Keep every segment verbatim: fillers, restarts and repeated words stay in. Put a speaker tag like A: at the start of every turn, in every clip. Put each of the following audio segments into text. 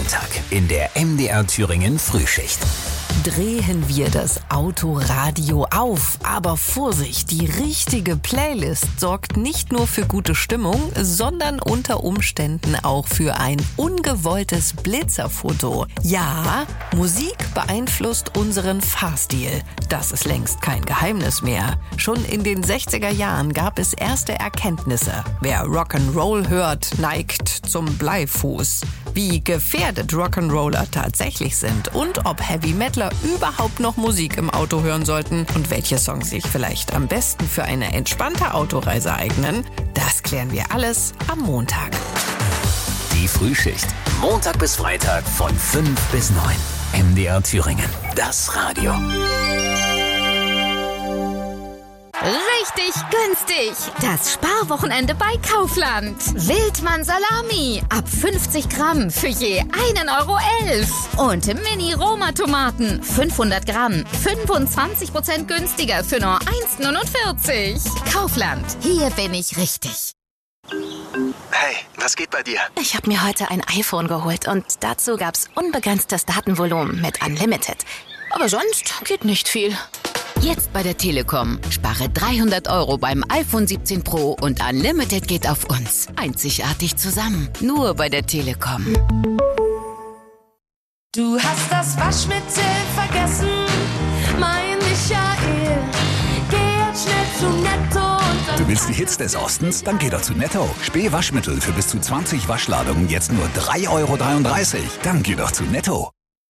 A: Montag in der M D R Thüringen Frühschicht.
B: Drehen wir das Autoradio auf. Aber Vorsicht, die richtige Playlist sorgt nicht nur für gute Stimmung, sondern unter Umständen auch für ein ungewolltes Blitzerfoto. Ja, Musik beeinflusst unseren Fahrstil. Das ist längst kein Geheimnis mehr. Schon in den sechziger Jahren gab es erste Erkenntnisse. Wer Rock'n'Roll hört, neigt zum Bleifuß. Wie gefährdet Rock'n'Roller tatsächlich sind und ob Heavy Metaler überhaupt noch Musik im Auto hören sollten und welche Songs sich vielleicht am besten für eine entspannte Autoreise eignen, das klären wir alles am Montag.
A: Die Frühschicht. Montag bis Freitag von fünf bis neun. M D R Thüringen. Das Radio.
C: Richtig günstig. Das Sparwochenende bei Kaufland. Wildmann Salami. Ab fünfzig Gramm für je einen Euro elf. Und Mini-Roma-Tomaten. fünfhundert Gramm. fünfundzwanzig Prozent günstiger für nur eins neunundvierzig. Kaufland. Hier bin ich richtig.
D: Hey, was geht bei dir?
E: Ich habe mir heute ein iPhone geholt und dazu gab's unbegrenztes Datenvolumen mit Unlimited. Aber sonst geht nicht viel.
F: Jetzt bei der Telekom. Spare dreihundert Euro beim iPhone siebzehn Pro und Unlimited geht auf uns. Einzigartig zusammen. Nur bei der Telekom.
G: Du hast das Waschmittel vergessen, mein Michael. Geh jetzt schnell zu Netto und dann...
H: Du willst die Hits des Ostens? Dann geh doch zu Netto. Späh-Waschmittel für bis zu zwanzig Waschladungen jetzt nur drei Euro dreiunddreißig. Dann geh doch zu Netto.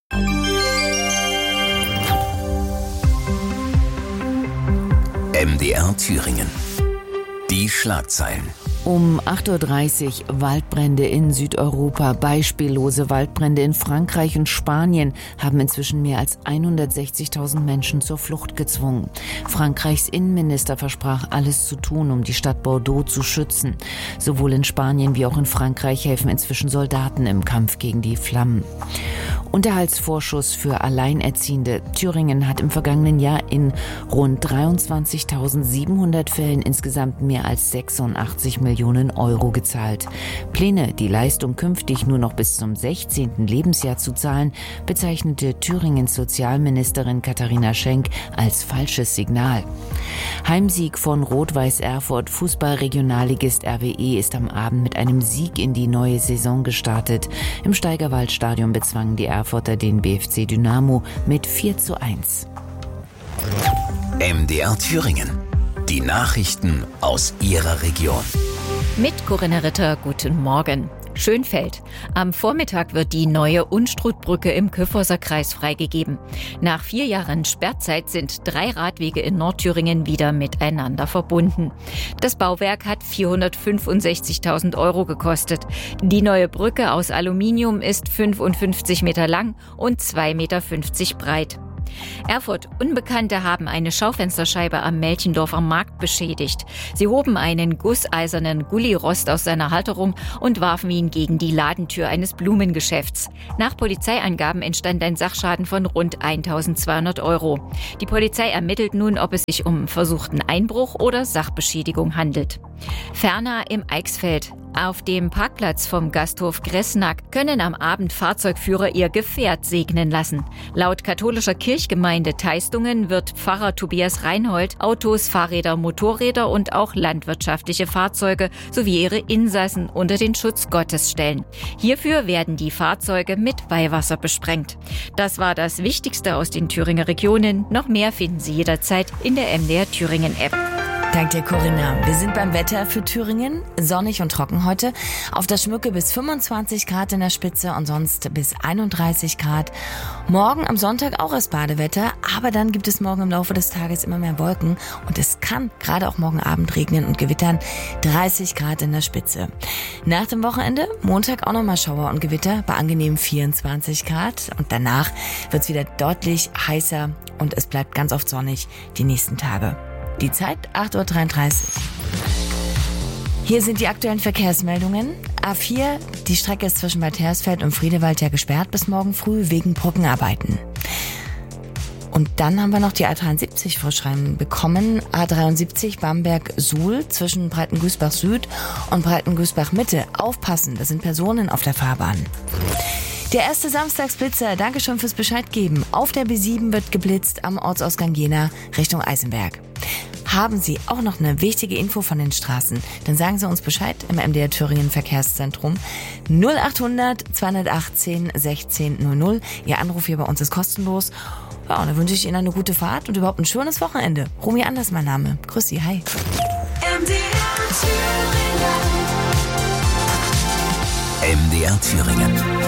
A: M D R Thüringen. Die Schlagzeilen.
I: Um acht Uhr dreißig Waldbrände in Südeuropa. Beispiellose Waldbrände in Frankreich und Spanien haben inzwischen mehr als hundertsechzigtausend Menschen zur Flucht gezwungen. Frankreichs Innenminister versprach, alles zu tun, um die Stadt Bordeaux zu schützen. Sowohl in Spanien wie auch in Frankreich helfen inzwischen Soldaten im Kampf gegen die Flammen. Unterhaltsvorschuss für Alleinerziehende. Thüringen hat im vergangenen Jahr in rund dreiundzwanzigtausendsiebenhundert Fällen insgesamt mehr als sechsundachtzig Millionen Euro gezahlt. Pläne, die Leistung künftig nur noch bis zum sechzehnten Lebensjahr zu zahlen, bezeichnete Thüringens Sozialministerin Katharina Schenk als falsches Signal. Heimsieg von Rot-Weiß Erfurt. Fußball-Regionalligist R W E ist am Abend mit einem Sieg in die neue Saison gestartet. Im Steigerwaldstadion bezwangen die Erfurter den B F C Dynamo mit vier zu eins.
A: M D R Thüringen. Die Nachrichten aus Ihrer Region.
J: Mit Corinna Ritter, guten Morgen. Schönfeld. Am Vormittag wird die neue Unstrutbrücke im Kyffhäuser Kreis freigegeben. Nach vier Jahren Sperrzeit sind drei Radwege in Nordthüringen wieder miteinander verbunden. Das Bauwerk hat vierhundertfünfundsechzigtausend Euro gekostet. Die neue Brücke aus Aluminium ist fünfundfünfzig Meter lang und zwei Meter fünfzig breit. Erfurt. Unbekannte haben eine Schaufensterscheibe am Melchendorfer Markt beschädigt. Sie hoben einen gusseisernen Gullirost aus seiner Halterung und warfen ihn gegen die Ladentür eines Blumengeschäfts. Nach Polizeiangaben entstand ein Sachschaden von rund eintausendzweihundert Euro. Die Polizei ermittelt nun, ob es sich um versuchten Einbruch oder Sachbeschädigung handelt. Ferner im Eichsfeld. Auf dem Parkplatz vom Gasthof Gressnack können am Abend Fahrzeugführer ihr Gefährt segnen lassen. Laut katholischer Kirchgemeinde Teistungen wird Pfarrer Tobias Reinhold Autos, Fahrräder, Motorräder und auch landwirtschaftliche Fahrzeuge sowie ihre Insassen unter den Schutz Gottes stellen. Hierfür werden die Fahrzeuge mit Weihwasser besprengt. Das war das Wichtigste aus den Thüringer Regionen. Noch mehr finden Sie jederzeit in der M D R Thüringen App.
B: Danke dir, Corinna. Wir sind beim Wetter für Thüringen. Sonnig und trocken heute. Auf der Schmücke bis fünfundzwanzig Grad in der Spitze und sonst bis einunddreißig Grad. Morgen am Sonntag auch erst Badewetter, aber dann gibt es morgen im Laufe des Tages immer mehr Wolken und es kann gerade auch morgen Abend regnen und gewittern. dreißig Grad in der Spitze. Nach dem Wochenende, Montag auch nochmal Schauer und Gewitter bei angenehmen vierundzwanzig Grad und danach wird es wieder deutlich heißer und es bleibt ganz oft sonnig die nächsten Tage. Die Zeit acht Uhr dreiunddreißig. Hier sind die aktuellen Verkehrsmeldungen. A vier, die Strecke ist zwischen Bad Hersfeld und Friedewald ja gesperrt bis morgen früh wegen Brückenarbeiten. Und dann haben wir noch die A dreiundsiebzig Vorschreiben bekommen. A dreiundsiebzig Bamberg-Suhl zwischen Breitengüßbach Süd und Breitengüßbach Mitte. Aufpassen, das sind Personen auf der Fahrbahn. Der erste Samstagsblitzer, danke schon fürs Bescheid geben. Auf der B sieben wird geblitzt am Ortsausgang Jena Richtung Eisenberg. Haben Sie auch noch eine wichtige Info von den Straßen? Dann sagen Sie uns Bescheid im M D R Thüringen Verkehrszentrum. null achthundert zweihundertachtzehn sechzehn null null. Ihr Anruf hier bei uns ist kostenlos. Ja, und dann wünsche ich Ihnen eine gute Fahrt und überhaupt ein schönes Wochenende. Romy Anders mein Name. Grüß Sie, hi.
G: M D R Thüringen.
A: M D R Thüringen.